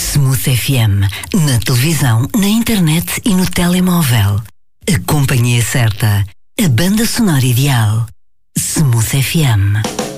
Smooth FM, na televisão, na internet e no telemóvel. A companhia certa, a banda sonora ideal. Smooth FM.